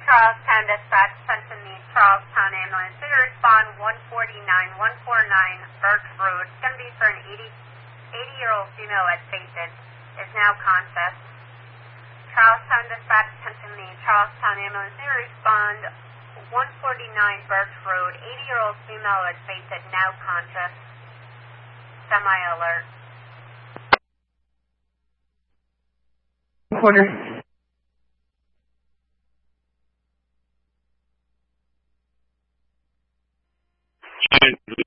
Charlestown Dispatch sent to me, Charlestown Ambulance. They respond 149, 149 Birch Road. It's going to be for an 80-year-old female that's fainted. Is now conscious. Charlestown Dispatch sent to me, Charlestown Ambulance. They respond 149 Birch Road. 80-year-old female that's fainted, now conscious. Semi-alert. Order.